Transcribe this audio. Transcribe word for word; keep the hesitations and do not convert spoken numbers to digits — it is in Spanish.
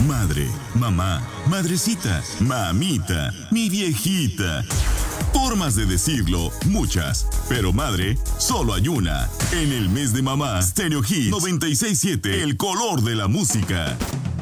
Madre, mamá, madrecita, mamita, mi viejita. Formas de decirlo, muchas, pero madre, solo hay una. En el mes de mamá, Stereo Hits noventa y seis punto siete, el color de la música.